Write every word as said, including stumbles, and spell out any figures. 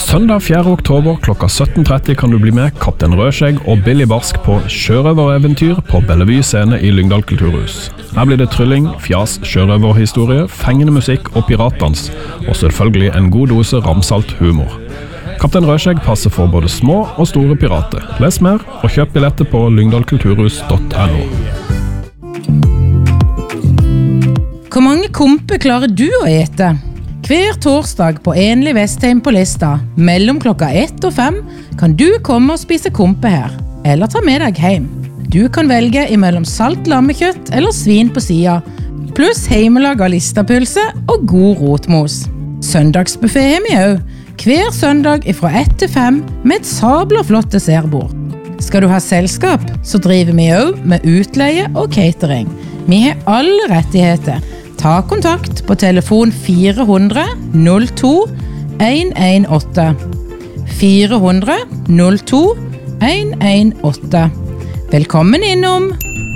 Søndag fjerde oktober klokka sytten tretti kan du bli med Kaptein Rødskjegg og Billy Barsk på sjørøvereventyr på Bellevue scene i Lyngdal kulturhus. Her blir det trylling, fjas, sjørøverhistorie, fengende musikk og piratdans, og selvfølgelig en god dose ramsalt humor. Kaptein Rødskjegg passer for både små og store pirater. Les mer og kjøp billetter på lyngdalkulturhus punktum no. Hvor mange kompe klarer du å ete? Hver torsdag på Enlig Vestheim på Lista, mellom klokka ett og fem, kan du komme og spise kompe her, eller ta med deg hjem. Du kan velge imellom salt lammekjøtt eller svin på sida, pluss heimelaget listapølse og god rotmos. Søndagsbuffet har vi også, hver søndag fra ett til fem med et sabla flott dessertbord. Skal du ha selskap, så driver vi også med utleie og catering. Vi har alle rettigheter. Ta kontakt på telefon fire hundre null to en en åtte. fire hundre null to en en åtte. Velkommen innom!